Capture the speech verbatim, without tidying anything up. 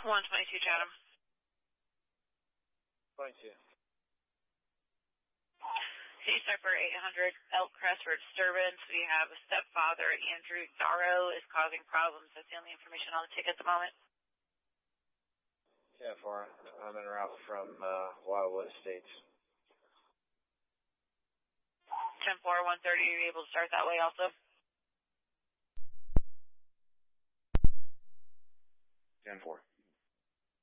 one twenty-two, Chatham. twenty-two. City Sniper eight hundred, Elk Crest for disturbance. We have a stepfather, Andrew Darrow, is causing problems. That's the only information on the ticket at the moment. ten four, I'm en route from uh, Wildwood Estates. ten four, one thirty, are you able to start that way also? ten four.